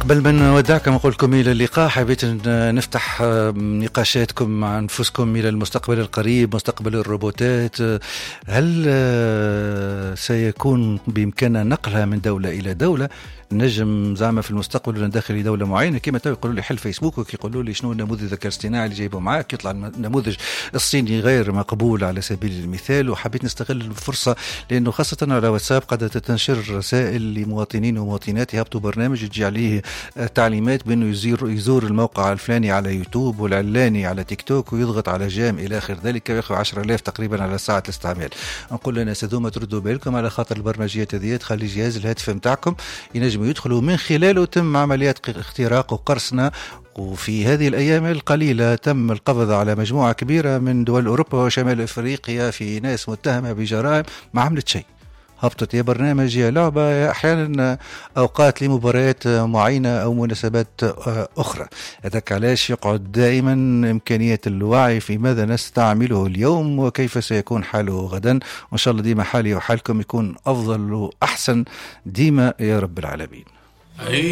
قبل ما نودعكم نقول لكم إلى اللقاء، حبيت نفتح نقاشاتكم مع أنفسكم إلى المستقبل القريب، مستقبل الروبوتات. هل سيكون بإمكاننا نقلها من دولة إلى دولة؟ نجم زعما في المستقبل ولا ندخل لدولة معينة كما تو يقولوا لي حل فيسبوك ويقولوا لي شنو النموذج الذكاء الاصطناعي اللي جايبه معاك، يطلع النموذج الصيني غير مقبول على سبيل المثال. وحبيت نستغل الفرصة لأنه خاصة على واتساب قد تنشر رسائل لمواطنين ومواطنات يهبطوا برنامج يجي عليه تعليمات بأنه يزور الموقع الفلاني على يوتيوب والعلاني على تيك توك ويضغط على جام إلى آخر ذلك، ويأخذ 10,000 تقريبا على ساعة الاستعمال. نقول لنا سدوما تردوا بالكم على خاطر البرمجيات هذه تخلي جهاز الهاتف متاعكم ينجم يدخلوا من خلاله تم عمليات اختراق وقرصنة. وفي هذه الأيام القليلة تم القبض على مجموعة كبيرة من دول أوروبا وشمال أفريقيا في ناس متهمة بجرائم ما عملت شيء، هبطت يا برنامج يا لعبة أحيانا أوقات لمباريات معينة أو مناسبات أخرى. هذاك علاش يقعد دائما إمكانية الوعي في ماذا نستعمله اليوم وكيف سيكون حاله غدا، وإن شاء الله ديما حالي وحالكم يكون أفضل وأحسن ديما يا رب العالمين.